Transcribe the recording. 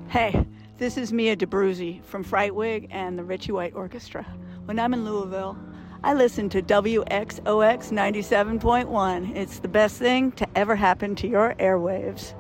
Hey, this is Mia DeBruzzi from Frightwig and the Richie White Orchestra. When I'm in Louisville, I listen to WXOX 97.1. It's the best thing to ever happen to your airwaves.